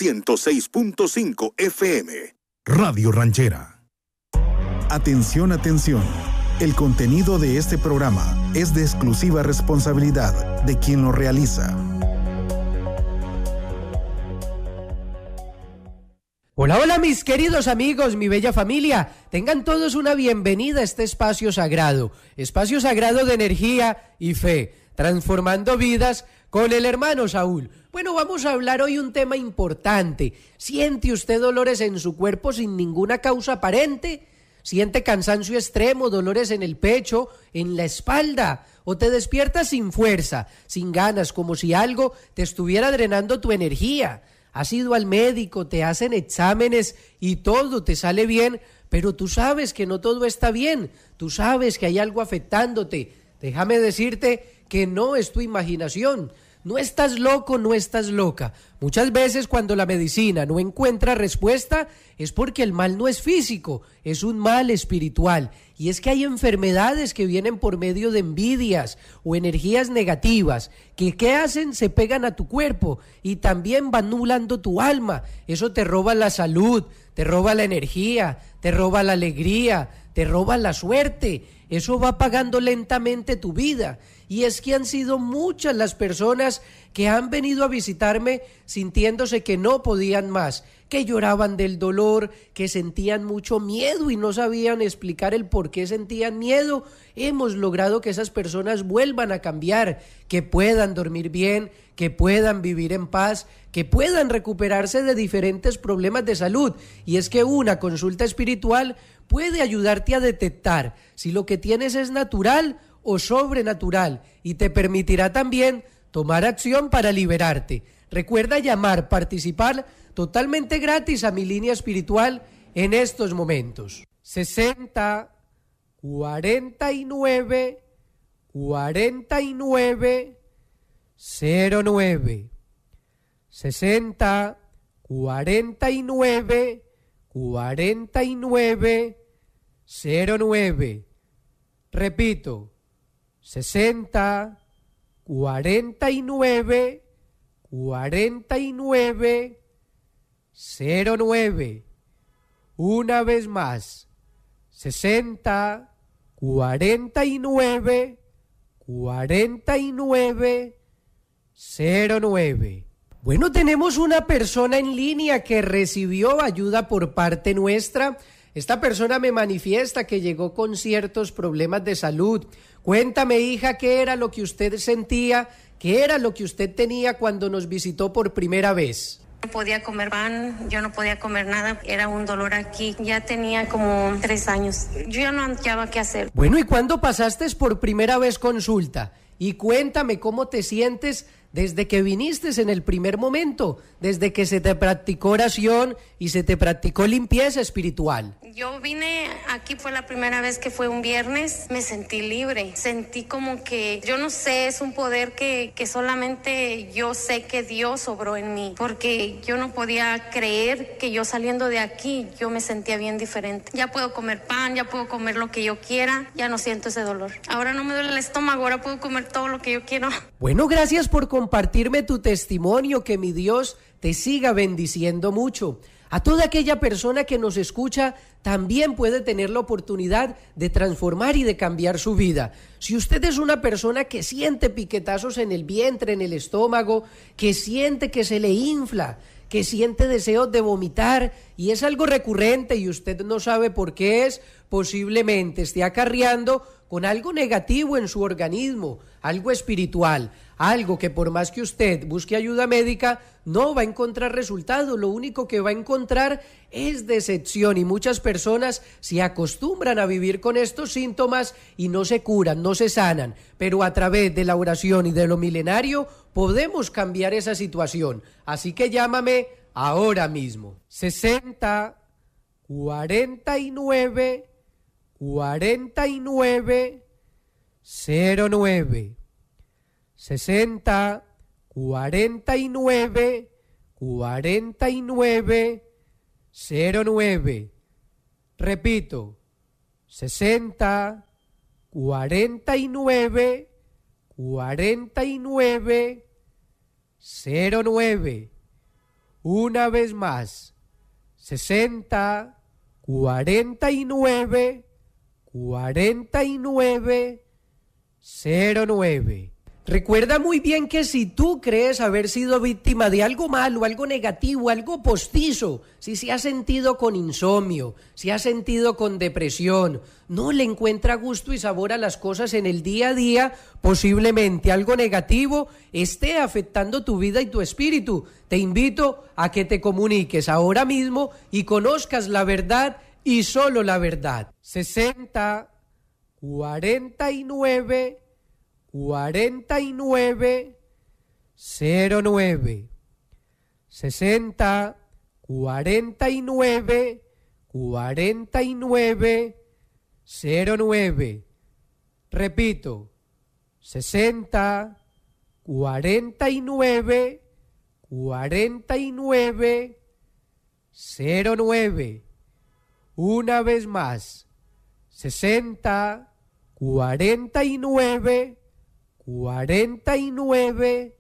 106.5 FM. Radio Ranchera. Atención, atención. El contenido de este programa es de exclusiva responsabilidad de quien lo realiza. Hola, hola mis queridos amigos, mi bella familia, tengan todos una bienvenida a este espacio sagrado de energía y fe, transformando vidas con el hermano Saúl. Bueno, vamos a hablar hoy un tema importante. ¿Siente usted dolores en su cuerpo sin ninguna causa aparente? ¿Siente cansancio extremo, dolores en el pecho, en la espalda? ¿O te despiertas sin fuerza, sin ganas, como si algo te estuviera drenando tu energía? Has ido al médico, te hacen exámenes y todo te sale bien, pero tú sabes que no todo está bien, tú sabes que hay algo afectándote. Déjame decirte que no es tu imaginación, no estás loco, no estás loca. Muchas veces cuando la medicina no encuentra respuesta es porque el mal no es físico, es un mal espiritual. Y es que hay enfermedades que vienen por medio de envidias o energías negativas que ¿qué hacen? Se pegan a tu cuerpo y también van nublando tu alma. Eso te roba la salud, te roba la energía, te roba la alegría, te roba la suerte. Eso va apagando lentamente tu vida. Y es que han sido muchas las personas que han venido a visitarme sintiéndose que no podían más, que lloraban del dolor, que sentían mucho miedo y no sabían explicar el por qué sentían miedo. Hemos logrado que esas personas vuelvan a cambiar, que puedan dormir bien, que puedan vivir en paz, que puedan recuperarse de diferentes problemas de salud. Y es que una consulta espiritual puede ayudarte a detectar si lo que tienes es natural o sobrenatural y te permitirá también tomar acción para liberarte. Recuerda llamar, participar totalmente gratis a mi línea espiritual en estos momentos. 60 49 49 09 60 49 49 09. Repito, 60 49 49 09. Una vez más, 60 49 49 09. Bueno, tenemos una persona en línea que recibió ayuda por parte nuestra. Esta persona me manifiesta que llegó con ciertos problemas de salud. Cuéntame, hija, ¿qué era lo que usted sentía? ¿Qué era lo que usted tenía cuando nos visitó por primera vez? No podía comer pan, yo no podía comer nada, era un dolor aquí, ya tenía como 3 años, yo ya no hallaba qué hacer. Bueno, ¿y cuándo pasaste por primera vez consulta? Y cuéntame cómo te sientes desde que viniste en el primer momento, desde que se te practicó oración y se te practicó limpieza espiritual. Yo vine aquí, fue la primera vez que fue un viernes, me sentí libre, sentí como que, yo no sé, es un poder que solamente yo sé que Dios obró en mí, porque yo no podía creer que yo saliendo de aquí, yo me sentía bien diferente. Ya puedo comer pan, ya puedo comer lo que yo quiera, ya no siento ese dolor. Ahora no me duele el estómago, ahora puedo comer todo lo que yo quiero. Bueno, gracias por compartirme tu testimonio, que mi Dios te siga bendiciendo mucho. A toda aquella persona que nos escucha también puede tener la oportunidad de transformar y de cambiar su vida. Si usted es una persona que siente piquetazos en el vientre, en el estómago, que siente que se le infla, que siente deseos de vomitar y es algo recurrente y usted no sabe por qué es, posiblemente esté acarreando con algo negativo en su organismo, algo espiritual, algo que por más que usted busque ayuda médica, no va a encontrar resultado. Lo único que va a encontrar es decepción y muchas personas se acostumbran a vivir con estos síntomas y no se curan, no se sanan, pero a través de la oración y de lo milenario podemos cambiar esa situación. Así que llámame ahora mismo. 60 49 49 09 60 49 49 09. Repito, 60 49 49 09. Una vez más, 60, 49, 49, 09. Recuerda muy bien que si tú crees haber sido víctima de algo malo, algo negativo, algo postizo, si se ha sentido con insomnio, si ha sentido con depresión, no le encuentra gusto y sabor a las cosas en el día a día, posiblemente algo negativo esté afectando tu vida y tu espíritu. Te invito a que te comuniques ahora mismo y conozcas la verdad y solo la verdad. 60, 49, 49, 09. 60, 49, 49, 09. Repito, 60, 49, 49, 09. Una vez más, 60, 49, 49,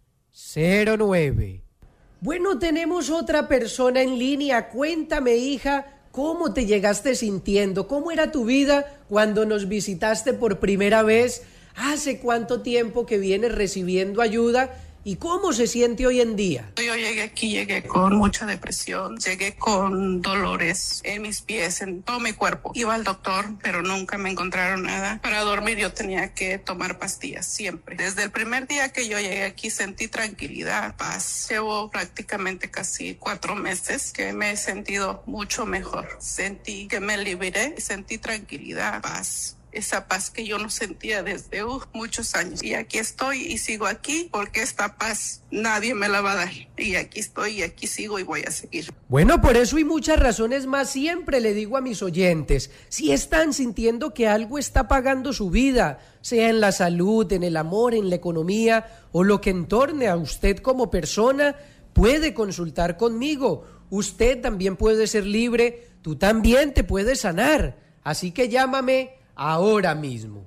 09. Bueno, tenemos otra persona en línea. Cuéntame, hija, ¿cómo te llegaste sintiendo? ¿Cómo era tu vida cuando nos visitaste por primera vez? ¿Hace cuánto tiempo que vienes recibiendo ayuda? ¿Y cómo se siente hoy en día? Yo llegué con mucha depresión, llegué con dolores en mis pies, en todo mi cuerpo. Iba al doctor, pero nunca me encontraron nada. Para dormir yo tenía que tomar pastillas, siempre. Desde el primer día que yo llegué aquí sentí tranquilidad, paz. Llevo prácticamente casi 4 meses que me he sentido mucho mejor. Sentí que me liberé y sentí tranquilidad, paz. Esa paz que yo no sentía desde muchos años. Y aquí estoy y sigo aquí porque esta paz nadie me la va a dar. Y aquí estoy y aquí sigo y voy a seguir. Bueno, por eso y muchas razones más siempre le digo a mis oyentes, si están sintiendo que algo está pagando su vida, sea en la salud, en el amor, en la economía o lo que entorne a usted como persona, puede consultar conmigo. Usted también puede ser libre, tú también te puedes sanar. Así que llámame ahora mismo.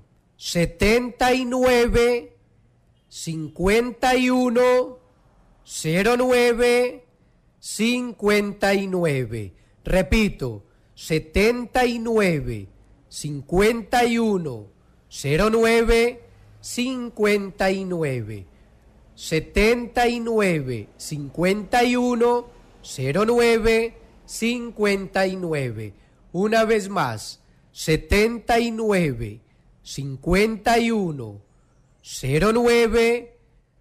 79 51 09 59. Repito, 79 51 09 59. 79 51 09 59. Una vez más, 79 51 09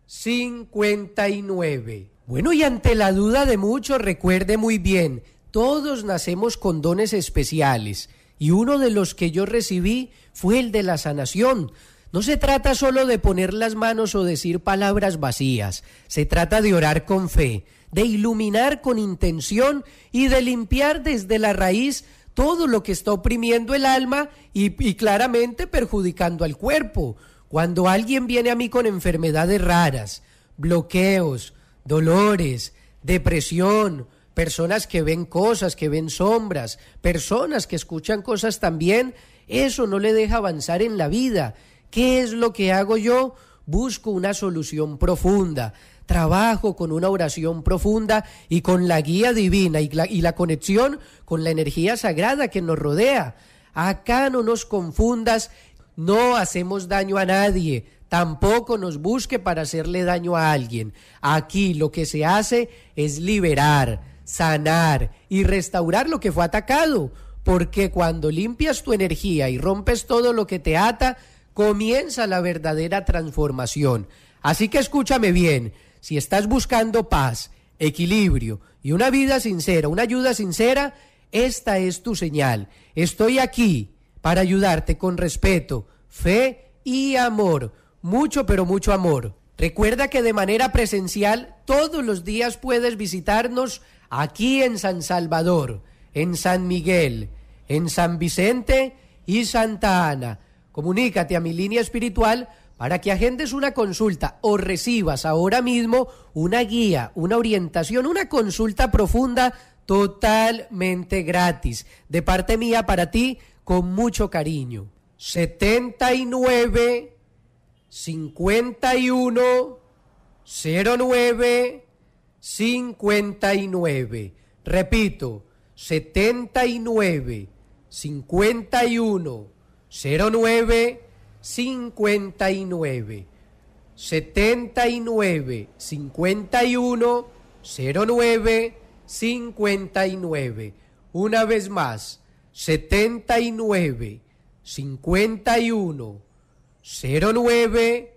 59. Bueno, y ante la duda de muchos, recuerde muy bien, todos nacemos con dones especiales y uno de los que yo recibí fue el de la sanación. No se trata solo de poner las manos o decir palabras vacías, se trata de orar con fe, de iluminar con intención y de limpiar desde la raíz todo lo que está oprimiendo el alma y claramente perjudicando al cuerpo. Cuando alguien viene a mí con enfermedades raras, bloqueos, dolores, depresión, personas que ven cosas, que ven sombras, personas que escuchan cosas también, eso no le deja avanzar en la vida. ¿Qué es lo que hago yo? Busco una solución profunda. Trabajo con una oración profunda y con la guía divina y la conexión con la energía sagrada que nos rodea. Acá no nos confundas, no hacemos daño a nadie, tampoco nos busque para hacerle daño a alguien. Aquí lo que se hace es liberar, sanar y restaurar lo que fue atacado, porque cuando limpias tu energía y rompes todo lo que te ata, comienza la verdadera transformación. Así que escúchame bien. Si estás buscando paz, equilibrio y una vida sincera, una ayuda sincera, esta es tu señal. Estoy aquí para ayudarte con respeto, fe y amor. Mucho, pero mucho amor. Recuerda que de manera presencial todos los días puedes visitarnos aquí en San Salvador, en San Miguel, en San Vicente y Santa Ana. Comunícate a mi línea espiritual para que agendes una consulta o recibas ahora mismo una guía, una orientación, una consulta profunda totalmente gratis, de parte mía para ti, con mucho cariño. 79 51 09 59. Repito, 79 51 09 59. 79 51 09 59. Una vez más, 79 51 09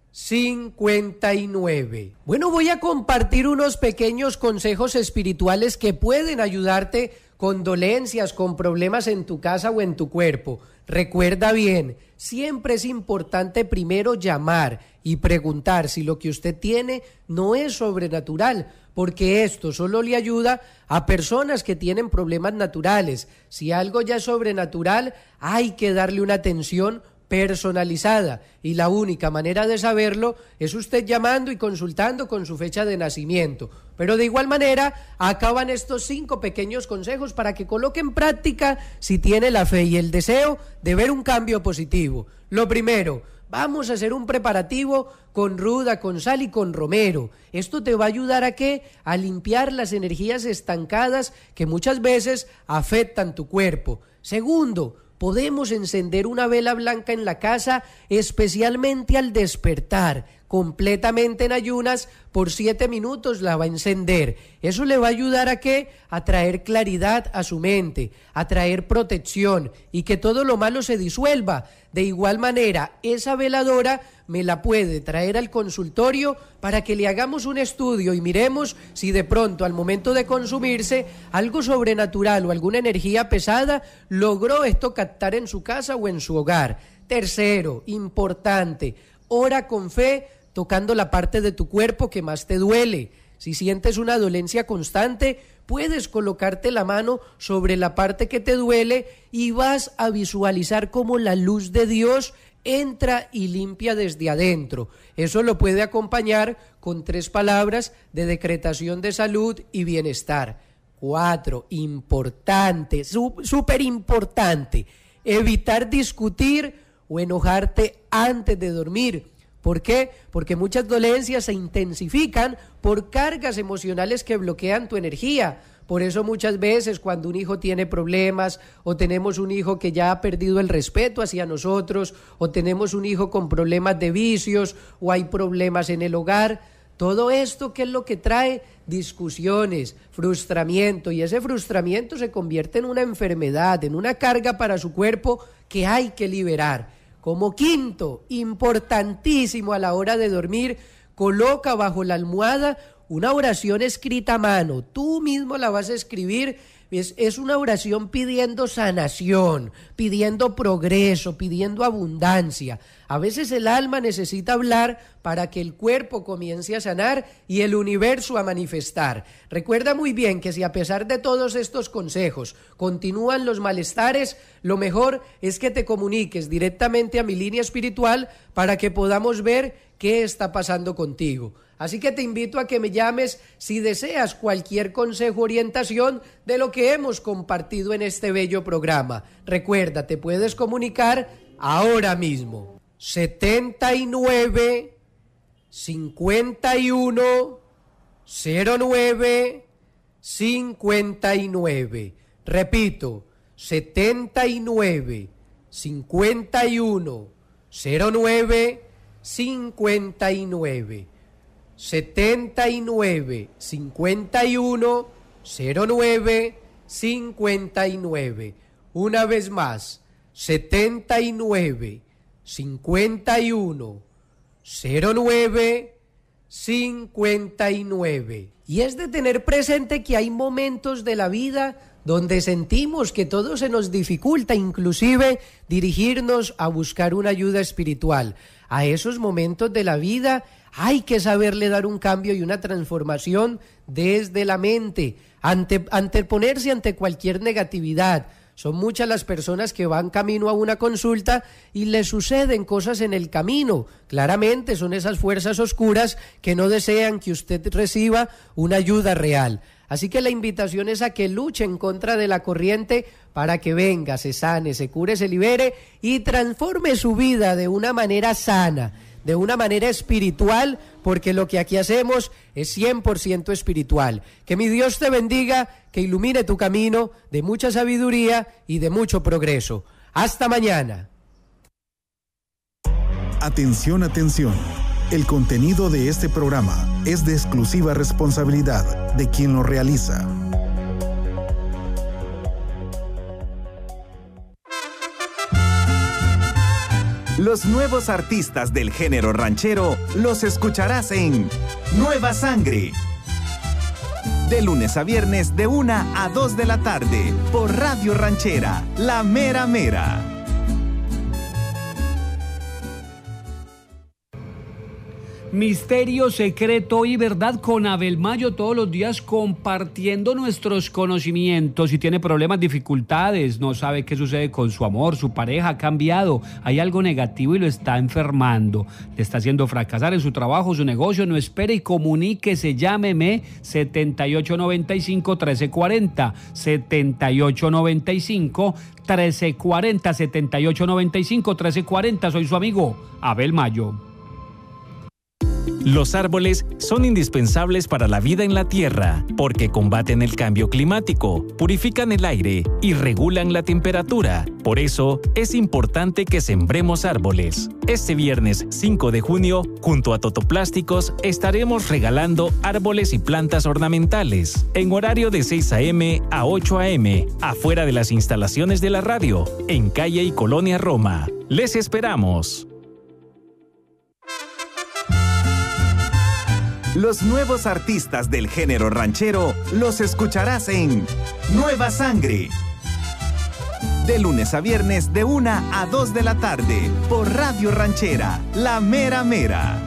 59. Bueno, voy a compartir unos pequeños consejos espirituales que pueden ayudarte con dolencias, con problemas en tu casa o en tu cuerpo. Recuerda bien, siempre es importante primero llamar y preguntar si lo que usted tiene no es sobrenatural, porque esto solo le ayuda a personas que tienen problemas naturales. Si algo ya es sobrenatural, hay que darle una atención personalizada, y la única manera de saberlo es usted llamando y consultando con su fecha de nacimiento. Pero de igual manera acaban estos 5 pequeños consejos para que coloque en práctica si tiene la fe y el deseo de ver un cambio positivo. Lo primero, vamos a hacer un preparativo con ruda, con sal y con romero. Esto te va a ayudar ¿a qué? A limpiar las energías estancadas que muchas veces afectan tu cuerpo. Segundo, podemos encender una vela blanca en la casa, especialmente al despertar, completamente en ayunas, por 7 minutos la va a encender. Eso le va a ayudar ¿a qué? A traer claridad a su mente, a traer protección y que todo lo malo se disuelva. De igual manera, esa veladora me la puede traer al consultorio para que le hagamos un estudio y miremos si de pronto al momento de consumirse algo sobrenatural o alguna energía pesada logró esto captar en su casa o en su hogar. Tercero, importante, ora con fe tocando la parte de tu cuerpo que más te duele. Si sientes una dolencia constante, puedes colocarte la mano sobre la parte que te duele y vas a visualizar cómo la luz de Dios entra y limpia desde adentro. Eso lo puede acompañar con 3 palabras de decretación de salud y bienestar. 4, importante, súper importante, evitar discutir o enojarte antes de dormir. ¿Por qué? Porque muchas dolencias se intensifican por cargas emocionales que bloquean tu energía. Por eso muchas veces cuando un hijo tiene problemas o tenemos un hijo que ya ha perdido el respeto hacia nosotros o tenemos un hijo con problemas de vicios o hay problemas en el hogar, todo esto, ¿qué es lo que trae? Discusiones, frustramiento, y ese frustramiento se convierte en una enfermedad, en una carga para su cuerpo que hay que liberar. Como quinto, importantísimo a la hora de dormir, coloca bajo la almohada una oración escrita a mano. Tú mismo la vas a escribir. Es una oración pidiendo sanación, pidiendo progreso, pidiendo abundancia. A veces el alma necesita hablar para que el cuerpo comience a sanar y el universo a manifestar. Recuerda muy bien que si a pesar de todos estos consejos continúan los malestares, lo mejor es que te comuniques directamente a mi línea espiritual para que podamos ver qué está pasando contigo. Así que te invito a que me llames si deseas cualquier consejo o orientación de lo que hemos compartido en este bello programa. Recuerda, te puedes comunicar ahora mismo. 79 51 09 59. Repito, 79 51 09 59. 79 51 09 59. Una vez más, 79 51 09 59. Y es de tener presente que hay momentos de la vida donde sentimos que todo se nos dificulta, inclusive dirigirnos a buscar una ayuda espiritual. A esos momentos de la vida hay que saberle dar un cambio y una transformación desde la mente, anteponerse ante cualquier negatividad. Son muchas las personas que van camino a una consulta y les suceden cosas en el camino. Claramente son esas fuerzas oscuras que no desean que usted reciba una ayuda real. Así que la invitación es a que luche en contra de la corriente para que venga, se sane, se cure, se libere y transforme su vida de una manera sana. de una manera espiritual, porque lo que aquí hacemos es 100% espiritual. Que mi Dios te bendiga, que ilumine tu camino de mucha sabiduría y de mucho progreso. Hasta mañana. Atención, atención. El contenido de este programa es de exclusiva responsabilidad de quien lo realiza. Los nuevos artistas del género ranchero los escucharás en Nueva Sangre. De lunes a viernes de 1 a 2 de la tarde por Radio Ranchera, La Mera Mera. Misterio, secreto y verdad con Abel Mayo, todos los días compartiendo nuestros conocimientos. Si tiene problemas, dificultades, no sabe qué sucede con su amor, su pareja ha cambiado, hay algo negativo y lo está enfermando, le está haciendo fracasar en su trabajo, su negocio, no espere y comuníquese, llámeme 7895-1340, 7895-1340, 7895-1340, soy su amigo Abel Mayo. Los árboles son indispensables para la vida en la Tierra porque combaten el cambio climático, purifican el aire y regulan la temperatura. Por eso, es importante que sembremos árboles. Este viernes 5 de junio, junto a Totoplásticos, estaremos regalando árboles y plantas ornamentales en horario de 6 a.m. a 8 a.m., afuera de las instalaciones de la radio, en Calle y Colonia Roma. ¡Les esperamos! Los nuevos artistas del género ranchero los escucharás en Nueva Sangre. De lunes a viernes de 1 a 2 de la tarde por Radio Ranchera, La Mera Mera.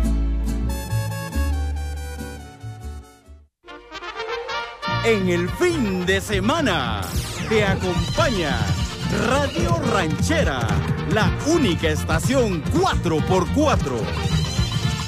En el fin de semana te acompaña Radio Ranchera, la única estación 4x4.